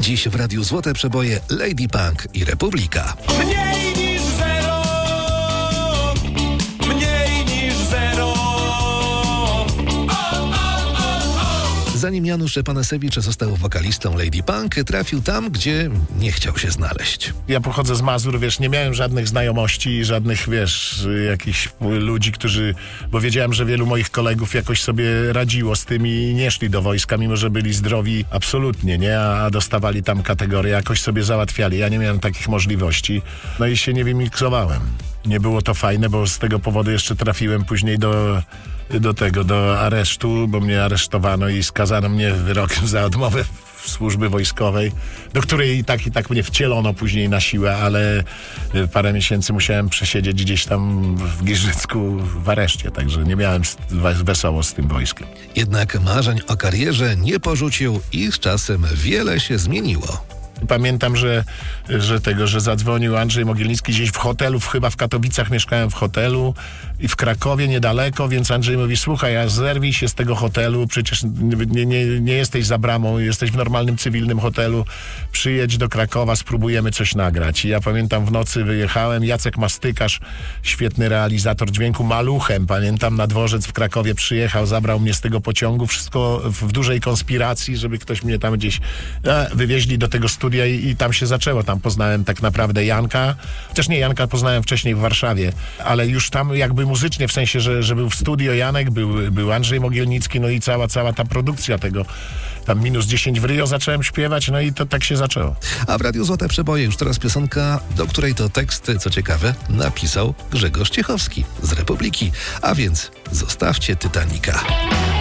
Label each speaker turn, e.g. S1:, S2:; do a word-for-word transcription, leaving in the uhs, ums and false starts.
S1: Dziś w Radiu Złote Przeboje Lady Punk i Republika.
S2: Mniej niż zero, mniej niż zero.
S1: Zanim Janusz Panasewicz został wokalistą Lady Punk, trafił tam, gdzie nie chciał się znaleźć.
S3: Ja pochodzę z Mazur, wiesz, nie miałem żadnych znajomości, żadnych, wiesz, jakichś ludzi, którzy, bo wiedziałem, że wielu moich kolegów jakoś sobie radziło z tym i nie szli do wojska, mimo że byli zdrowi absolutnie, nie, a dostawali tam kategorie, jakoś sobie załatwiali. Ja nie miałem takich możliwości, no i się nie wymiksowałem. Nie było to fajne, bo z tego powodu jeszcze trafiłem później do, do tego, do aresztu, bo mnie aresztowano i skazano mnie wyrokiem za odmowę służby wojskowej, do której i tak i tak mnie wcielono później na siłę, ale parę miesięcy musiałem przesiedzieć gdzieś tam w Giżycku w areszcie, także nie miałem wesoło z tym wojskiem.
S1: Jednak marzeń o karierze nie porzucił i z czasem wiele się zmieniło.
S3: Pamiętam, że, że tego, że zadzwonił Andrzej Mogielnicki gdzieś w hotelu, w, chyba w Katowicach mieszkałem w hotelu i w Krakowie niedaleko, więc Andrzej mówi, słuchaj, a zerwij się z tego hotelu, przecież nie, nie, nie jesteś za bramą, jesteś w normalnym, cywilnym hotelu, przyjedź do Krakowa, spróbujemy coś nagrać. I ja pamiętam, w nocy wyjechałem, Jacek Mastykarz, świetny realizator dźwięku, maluchem, pamiętam, na dworzec w Krakowie przyjechał, zabrał mnie z tego pociągu, wszystko w, w dużej konspiracji, żeby ktoś mnie tam gdzieś a, wywieźli do tego studia I, i tam się zaczęło. Tam poznałem tak naprawdę Janka. Chociaż nie, Janka poznałem wcześniej w Warszawie, ale już tam jakby muzycznie, w sensie, że, że był w studio Janek, był, był Andrzej Mogielnicki, no i cała, cała ta produkcja tego, tam minus dziesięć w Rio zacząłem śpiewać, no i to tak się zaczęło.
S1: A w Radiu Złote Przeboje już teraz piosenka, do której to tekst, co ciekawe, napisał Grzegorz Ciechowski z Republiki. A więc zostawcie Titanica.